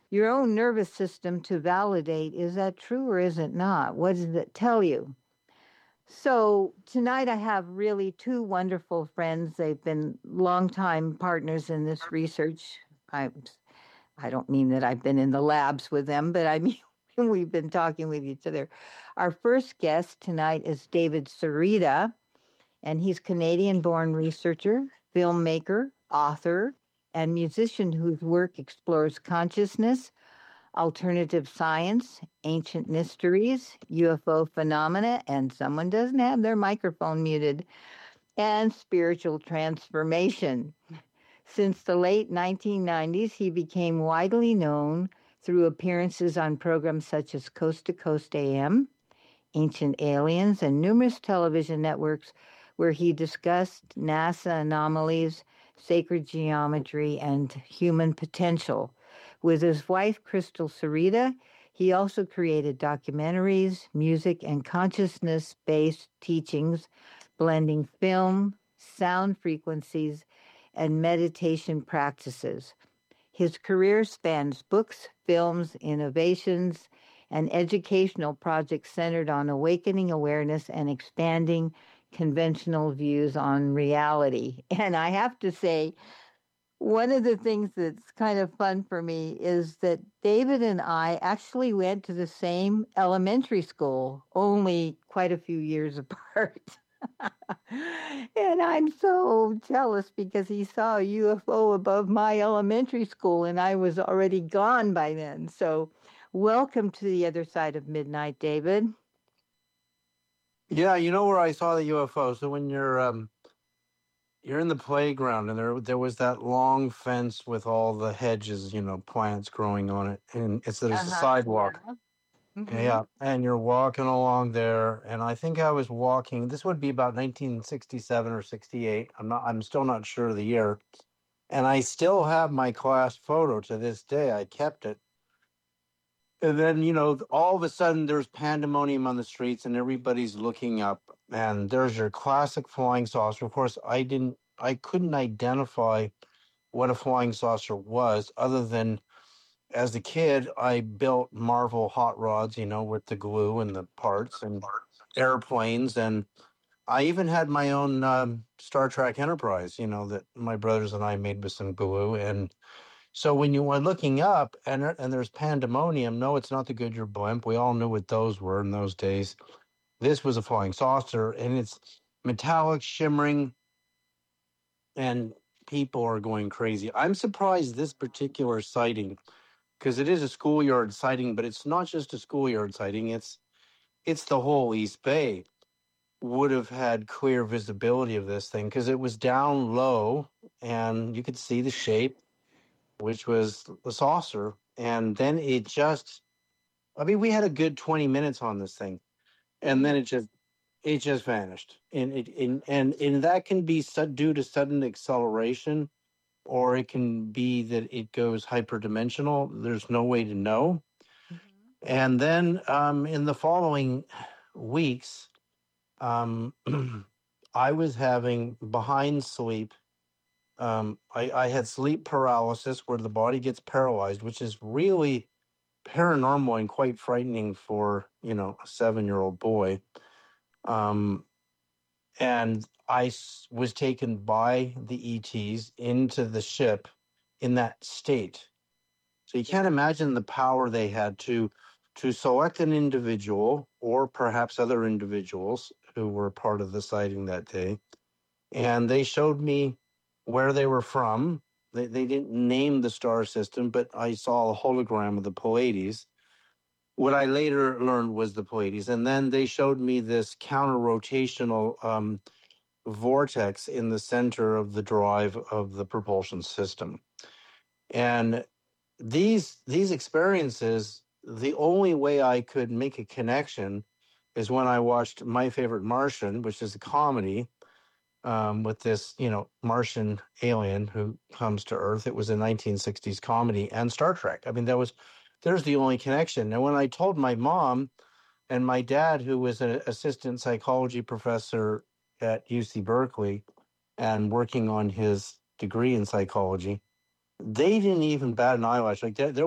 your own nervous system to validate, is that true or is it not? What does it tell you? So tonight I have really two wonderful friends. They've been longtime partners in this research. I, I don't mean that I've been in the labs with them, but I mean we've been talking with each other. Our first guest tonight is David Sereda, and he's Canadian-born researcher, filmmaker, author, and musician whose work explores consciousness, alternative science, ancient mysteries, UFO phenomena, and someone doesn't have their microphone muted, and spiritual transformation. Since the late 1990s, he became widely known through appearances on programs such as Coast to Coast AM, Ancient Aliens, and numerous television networks where he discussed NASA anomalies, sacred geometry, and human potential. With his wife, Crystal Sereda, he also created documentaries, music, and consciousness-based teachings, blending film, sound frequencies, and meditation practices. His career spans books, films, innovations, and educational projects centered on awakening awareness and expanding conventional views on reality. And I have to say, one of the things that's kind of fun for me is that David and I actually went to the same elementary school, only quite a few years apart. And I'm so jealous because he saw a UFO above my elementary school and I was already gone by then. So, welcome to the other side of midnight, David. Yeah, you know where I saw the UFO. So when you're in the playground and there was that long fence with all the hedges, plants growing on it, and there's a sidewalk. Yeah. Mm-hmm. Yeah, and you're walking along there, and I think I was walking. This would be about 1967 or 68. I'm still not sure of the year, and I still have my class photo to this day. I kept it. And then, all of a sudden there's pandemonium on the streets and everybody's looking up, and there's your classic flying saucer. Of course, I couldn't identify what a flying saucer was other than as a kid, I built Marvel hot rods, with the glue and the parts and airplanes. And I even had my own Star Trek Enterprise, that my brothers and I made with some glue. And so when you were looking up and there's pandemonium, no, it's not the Goodyear blimp. We all knew what those were in those days. This was a flying saucer, and it's metallic, shimmering, and people are going crazy. I'm surprised this particular sighting, because it is a schoolyard sighting, but it's not just a schoolyard sighting. It's the whole East Bay would have had clear visibility of this thing because it was down low and you could see the shape, which was the saucer. And then we had a good 20 minutes on this thing. And then it just vanished. And that can be due to sudden acceleration, or it can be that it goes hyperdimensional. There's no way to know. Mm-hmm. And then in the following weeks, I was having behind sleep. I had sleep paralysis where the body gets paralyzed, which is really paranormal and quite frightening for, a 7-year-old boy. And I was taken by the ETs into the ship in that state. So you can't imagine the power they had to select an individual or perhaps other individuals who were part of the sighting that day. And they showed me where they were from. They didn't name the star system, but I saw a hologram of the Pleiades. What I later learned was the Pleiades. And then they showed me this counter-rotational vortex in the center of the drive of the propulsion system. And these experiences, the only way I could make a connection is when I watched My Favorite Martian, which is a comedy with this, Martian alien who comes to Earth. It was a 1960s comedy, and Star Trek. I mean, there's the only connection. And when I told my mom and my dad, who was an assistant psychology professor at UC Berkeley and working on his degree in psychology, they didn't even bat an eyelash. Like there